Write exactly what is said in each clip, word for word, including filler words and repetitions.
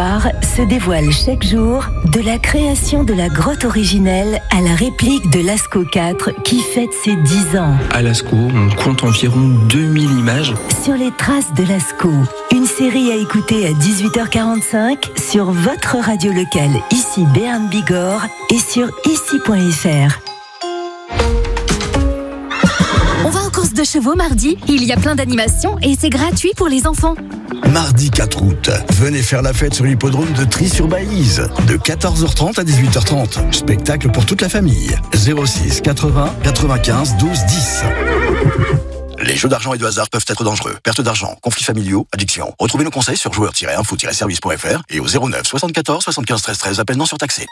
l'histoire se dévoile chaque jour, de la création de la grotte originelle à la réplique de Lascaux quatre qui fête ses dix ans. À Lascaux, on compte environ deux mille images. Sur les traces de Lascaux, une série à écouter à dix-huit heures quarante-cinq sur votre radio locale, ici Béarn Bigorre et sur ici point f r. On va aux courses de chevaux mardi, il y a plein d'animations et c'est gratuit pour les enfants. Mardi quatre août, venez faire la fête sur l'hippodrome de Trie-sur-Baïse, de quatorze heures trente à dix-huit heures trente. Spectacle pour toute la famille. zéro six quatre-vingts quatre-vingt-quinze douze dix. Les jeux d'argent et de hasard peuvent être dangereux. Perte d'argent, conflits familiaux, addiction. Retrouvez nos conseils sur joueurs tiret info tiret service point f r et au zéro neuf soixante-quatorze soixante-quinze treize treize, appel non surtaxé.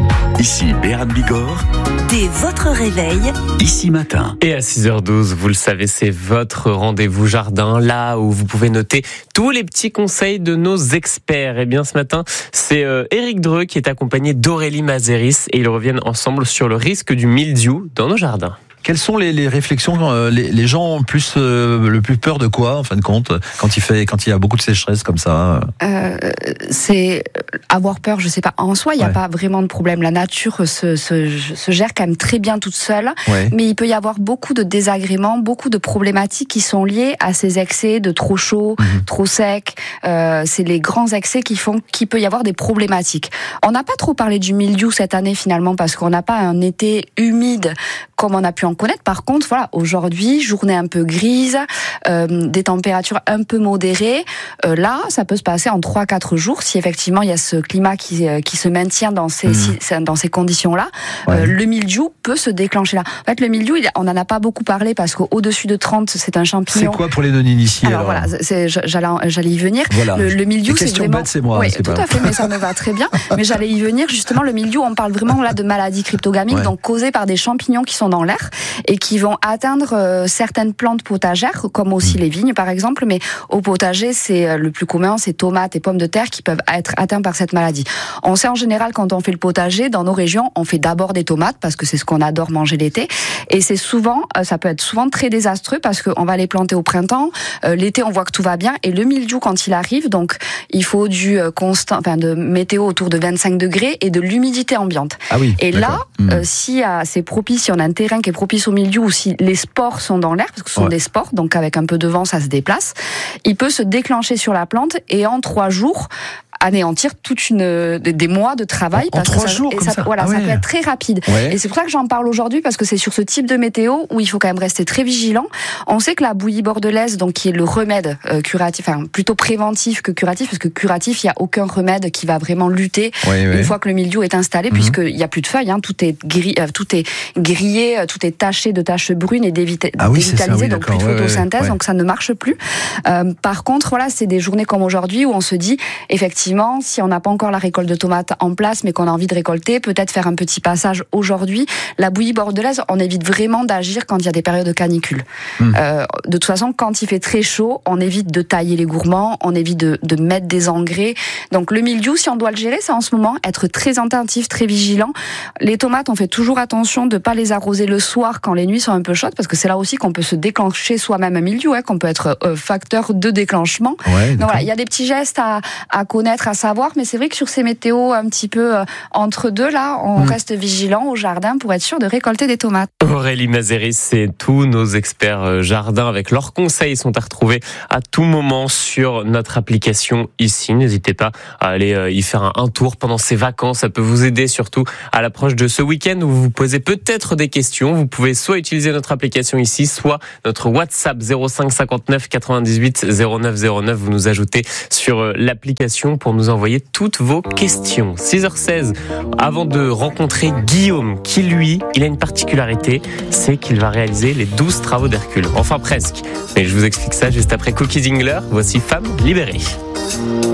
Ici Béarn Bigorre. Dès votre réveil, Ici Matin. Et à six heures douze, vous le savez, c'est votre rendez-vous jardin, là où vous pouvez noter tous les petits conseils de nos experts. Et bien ce matin, c'est euh, Éric Dreux qui est accompagné d'Aurélie Mazeris et ils reviennent ensemble sur le risque du mildiou dans nos jardins. Quelles sont les, les réflexions euh, les, les gens ont plus, euh, le plus peur de quoi, en fin de compte, quand il, fait, quand il y a beaucoup de sécheresse comme ça euh, C'est avoir peur, je sais pas. En soi, il n'y a ouais. pas vraiment de problème. La nature se, se, se gère quand même très bien toute seule. Ouais. Mais il peut y avoir beaucoup de désagréments, beaucoup de problématiques qui sont liées à ces excès de trop chaud, mmh. trop sec. Euh, c'est les grands excès qui font qu'il peut y avoir des problématiques. On n'a pas trop parlé du mildiou cette année finalement parce qu'on n'a pas un été humide comme on a pu en connaître. Par contre, voilà, aujourd'hui, journée un peu grise, euh, des températures un peu modérées. Euh, là, ça peut se passer en trois à quatre jours si effectivement il y a ce climat qui, euh, qui se maintient dans ces, mmh. si, dans ces conditions-là. Ouais. Euh, le mildiou peut se déclencher là. En fait, le mildiou, il, on n'en a pas beaucoup parlé parce qu'au-dessus de trente, c'est un champignon. C'est quoi pour les non-initiés alors, alors voilà, c'est, j'allais, j'allais y venir. Voilà. Le, le mildiou, c'est vraiment... bête, c'est moi. Oui, c'est tout pas... à fait, mais ça me va très bien. Mais j'allais y venir, justement, le mildiou, on parle vraiment là de maladies cryptogamiques, ouais. donc causées par des champignons qui sont dans l'air et qui vont atteindre euh, certaines plantes potagères, comme aussi mmh. les vignes par exemple, mais au potager, c'est euh, le plus commun, c'est tomates et pommes de terre qui peuvent être atteints par cette maladie. On sait en général quand on fait le potager, dans nos régions, on fait d'abord des tomates parce que c'est ce qu'on adore manger l'été, et c'est souvent, euh, ça peut être souvent très désastreux parce qu'on va les planter au printemps, euh, l'été on voit que tout va bien, et le mildiou quand il arrive, donc il faut du euh, constant, enfin de météo autour de vingt-cinq degrés et de l'humidité ambiante. Ah oui, et d'accord. là, mmh. euh, si euh, c'est propice, si on a un terrain qui est propice au mildiou ou si les spores sont dans l'air, parce que ce sont ouais. des spores, donc avec un peu de vent, ça se déplace. Il peut se déclencher sur la plante et en trois jours anéantir toute une des mois de travail. En, en trois que ça, jours, et comme ça, ça. Voilà, ah ça ouais. peut être très rapide. Ouais. Et c'est pour ça que j'en parle aujourd'hui parce que c'est sur ce type de météo où il faut quand même rester très vigilant. On sait que la bouillie bordelaise, donc qui est le remède euh, curatif, enfin plutôt préventif que curatif, parce que curatif, il y a aucun remède qui va vraiment lutter ouais, une ouais. fois que le mildiou est installé, mm-hmm. puisqu'il y a plus de feuilles, hein, tout est gris, euh, tout est grillé, euh, tout est taché de taches brunes et dévita- ah oui, dévitalisé, oui, donc plus de ouais, photosynthèse, ouais. donc ça ne marche plus. Euh, par contre, voilà, c'est des journées comme aujourd'hui où on se dit, effectivement, si on n'a pas encore la récolte de tomates en place, mais qu'on a envie de récolter, peut-être faire un petit passage aujourd'hui. La bouillie bordelaise, on évite vraiment d'agir quand il y a des périodes de canicule. Mmh. Euh, de toute façon, quand il fait très chaud, on évite de tailler les gourmands, on évite de, de mettre des engrais. Donc le mildiou, si on doit le gérer, c'est en ce moment être très attentif, très vigilant. Les tomates, on fait toujours attention de ne pas les arroser le soir quand les nuits sont un peu chaudes, parce que c'est là aussi qu'on peut se déclencher soi-même un mildiou, hein, qu'on peut être euh, facteur de déclenchement. Ouais, donc voilà, il y a des petits gestes à, à connaître, à savoir, mais c'est vrai que sur ces météos un petit peu euh, entre deux, là, on mmh. reste vigilant au jardin pour être sûr de récolter des tomates. Aurélie Mazeris, c'est tous nos experts jardins avec leurs conseils sont à retrouver à tout moment sur notre application ici. N'hésitez pas à aller y faire un, un tour pendant ces vacances. Ça peut vous aider surtout à l'approche de ce week-end où vous vous posez peut-être des questions. Vous pouvez soit utiliser notre application ici, soit notre WhatsApp zéro cinq cinquante-neuf quatre-vingt-dix-huit zéro neuf zéro neuf. Vous nous ajoutez sur l'application pour nous envoyer toutes vos questions. six heures seize, avant de rencontrer Guillaume, qui lui, il a une particularité, c'est qu'il va réaliser les douze travaux d'Hercule. Enfin presque. Mais je vous explique ça juste après Cookie Dingler. Voici Femme libérée.